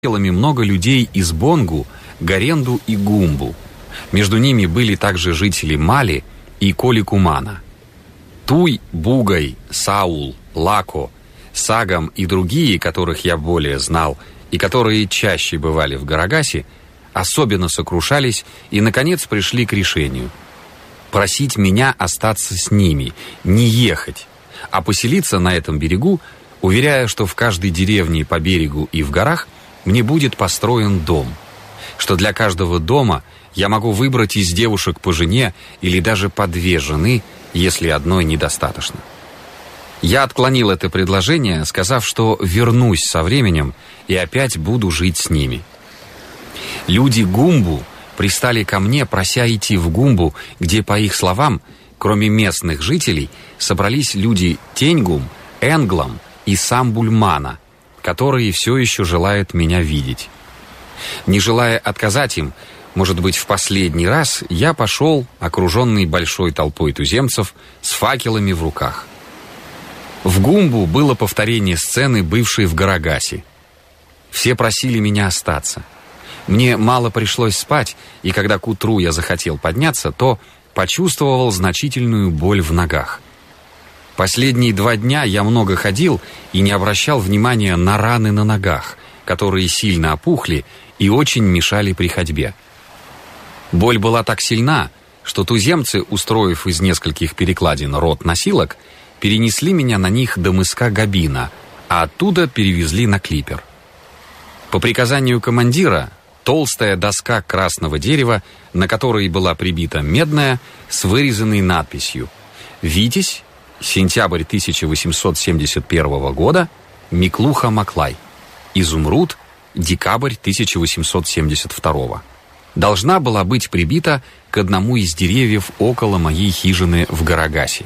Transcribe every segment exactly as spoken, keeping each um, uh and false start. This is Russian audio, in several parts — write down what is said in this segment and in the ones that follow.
много людей из Бонгу, Гаренду и Гумбу. Между ними были также жители Мали и Коликумана. Туй, Бугай, Саул, Лако, Сагам и другие, которых я более знал и которые чаще бывали в Гарагасе, особенно сокрушались и, наконец, пришли к решению просить меня остаться с ними, не ехать, а поселиться на этом берегу, уверяя, что в каждой деревне по берегу и в горах мне будет построен дом, что для каждого дома я могу выбрать из девушек по жене или даже по две жены, если одной недостаточно. Я отклонил это предложение, сказав, что вернусь со временем и опять буду жить с ними. Люди Гумбу пристали ко мне, прося идти в Гумбу, где, по их словам, кроме местных жителей, собрались люди Тенгум, Энглам и Самбульмана, которые все еще желают меня видеть. Не желая отказать им, может быть, в последний раз, я пошел, окруженный большой толпой туземцев, с факелами в руках. В Гумбу было повторение сцены, бывшей в Гарагасе. Все просили меня остаться. Мне мало пришлось спать, и когда к утру я захотел подняться, то почувствовал значительную боль в ногах. Последние два дня я много ходил и не обращал внимания на раны на ногах, которые сильно опухли и очень мешали при ходьбе. Боль была так сильна, что туземцы, устроив из нескольких перекладин рот носилок, перенесли меня на них до мыска Габина, а оттуда перевезли на клипер. По приказанию командира, толстая доска красного дерева, на которой была прибита медная, с вырезанной надписью «Витязь, сентябрь тысяча восемьсот семьдесят первого года, Миклуха Маклай, Изумруд, декабрь тысяча восемьсот семьдесят второго», должна была быть прибита к одному из деревьев около моей хижины в Гарагасе.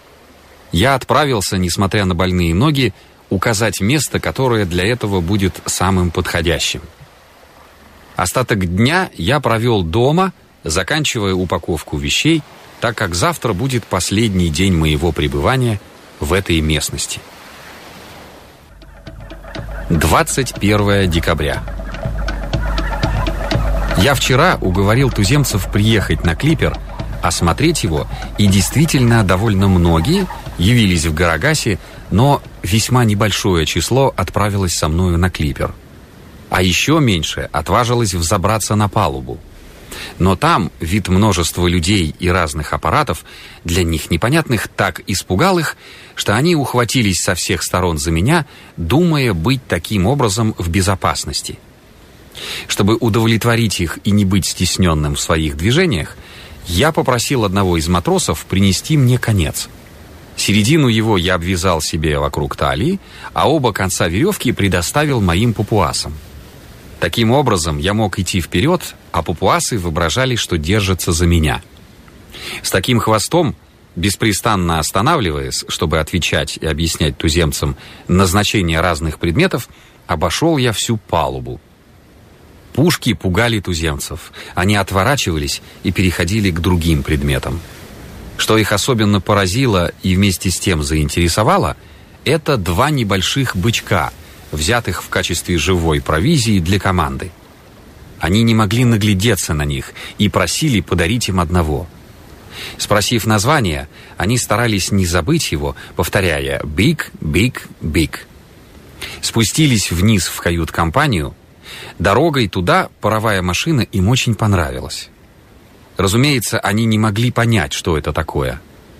Я отправился, несмотря на больные ноги, указать место, которое для этого будет самым подходящим. Остаток дня я провел дома, заканчивая упаковку вещей, так как завтра будет последний день моего пребывания в этой местности. двадцать первое декабря. Я вчера уговорил туземцев приехать на клипер, осмотреть его, и действительно довольно многие явились в Гарагасе, но весьма небольшое число отправилось со мною на клипер. А еще меньше отважилось взобраться на палубу. Но там вид множества людей и разных аппаратов, для них непонятных, так испугал их, что они ухватились со всех сторон за меня, думая быть таким образом в безопасности. Чтобы удовлетворить их и не быть стесненным в своих движениях, я попросил одного из матросов принести мне конец. Середину его я обвязал себе вокруг талии, а оба конца веревки предоставил моим папуасам. Таким образом, я мог идти вперед, а папуасы воображали, что держатся за меня. С таким хвостом, беспрестанно останавливаясь, чтобы отвечать и объяснять туземцам назначение разных предметов, обошел я всю палубу. Пушки пугали туземцев, они отворачивались и переходили к другим предметам. Что их особенно поразило и вместе с тем заинтересовало, это два небольших бычка, взятых в качестве живой провизии для команды. Они не могли наглядеться на них и просили подарить им одного. Спросив название, они старались не забыть его, повторяя «биг, биг, биг». Спустились вниз в кают-компанию. Дорогой туда паровая машина им очень понравилась. Разумеется, они не могли понять, что это такое.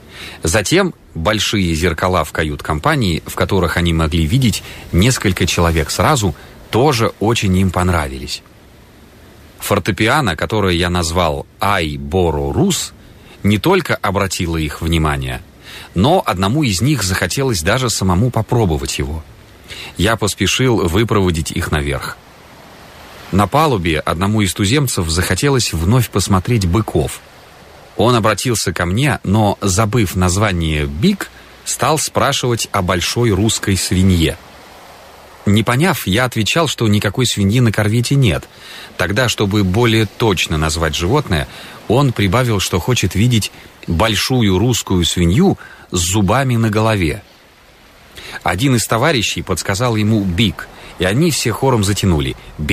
Затем большие зеркала в кают-компании, в которых они могли видеть несколько человек сразу, тоже очень им понравились. Фортепиано, которое я назвал «Ай-Боро-Рус», не только обратило их внимание, но одному из них захотелось даже самому попробовать его. Я поспешил выпроводить их наверх. На палубе одному из туземцев захотелось вновь посмотреть быков. Он обратился ко мне, но, забыв название «биг», стал спрашивать о большой русской свинье. Не поняв, я отвечал, что никакой свиньи на корвете нет. Тогда, чтобы более точно назвать животное, он прибавил, что хочет видеть большую русскую свинью с зубами на голове. Один из товарищей подсказал ему «биг», И они все хором затянули